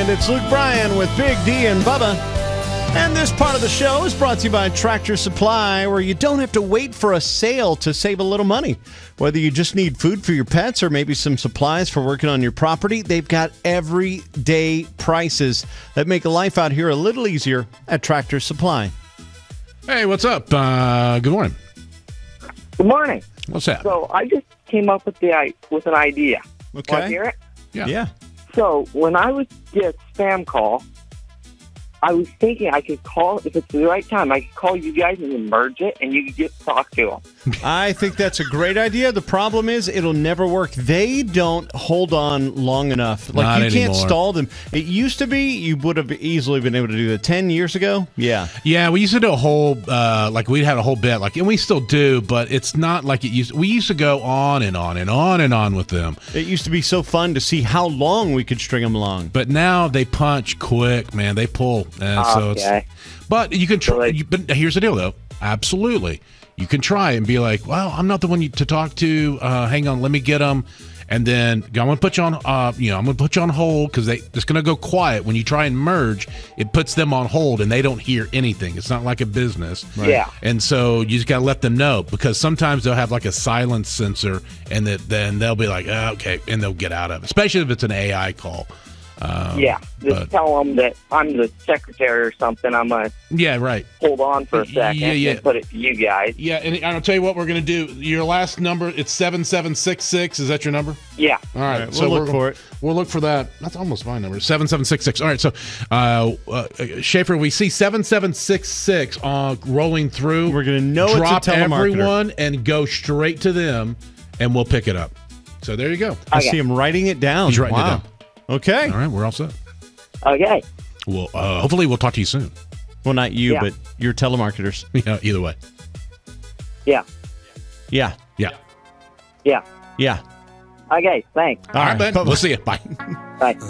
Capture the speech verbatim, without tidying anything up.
It's Luke Bryan with Big D and Bubba. And this part of the show is brought to you by Tractor Supply, where you don't have to wait for a sale to save a little money. Whether you just need food for your pets or maybe some supplies for working on your property, they've got everyday prices that make life out here a little easier at Tractor Supply. Hey, what's up? Uh, good morning. Good morning. What's that? So I just came up with the with an idea. Okay. Want to hear it? Yeah. Yeah. So when I would get a spam call, I was thinking I could call, if it's the right time, I could call you guys and merge it, and you could get to talk to them. I think that's a great idea. The problem is it'll never work. They don't hold on long enough. Like, Not you can't anymore. stall them. It used to be you would have easily been able to do that ten years ago. Yeah. Yeah, we used to do a whole, uh, like we had a whole bit, like, and we still do, but it's not like it used. We used to go on and on and on and on with them. It used to be so fun to see how long we could string them along. But now they punch quick, man. They pull, and so Okay. it's. But you can So, try. like- You, but here's the deal, though. Absolutely, you can try and be like, "Well, I'm not the one you, to talk to. Uh, hang on, let me get them." And then I'm gonna put you on. Uh, you know, I'm gonna put you on hold because they it's gonna go quiet when you try and merge. It puts them on hold, and they don't hear anything. It's not like a business. Yeah. And so you just gotta let them know, because sometimes they'll have like a silence sensor, and that then they'll be like, oh, okay, and they'll get out of it, especially if it's an A I call. Um, Yeah. Just but- tell them that I'm the secretary or something. I'm going to Yeah, right. hold on for a second Yeah, yeah. and put it to you guys. Yeah, and I'll tell you what we're going to do. Your last number, it's seven seven six six. Is that your number? Yeah. All right. right, so we'll look we're- for it. We'll look for that. That's almost my number. seven seven six six. All right. So, uh, uh, Schaefer, we see seven seven six six uh, rolling through. We're gonna know it's a Drop telemarketer. everyone and go straight to them, and we'll pick it up. So there you go. I Okay. see him writing it down. He's writing it wow. down. Okay. All right. We're all set. Okay. Well, uh, hopefully we'll talk to you soon. Well, not you, Yeah. but your telemarketers. Yeah. Either way. Yeah. Yeah. Yeah. Yeah. Yeah. Okay. Thanks. All right, bud. Bye-bye. We'll see you. Bye. Bye.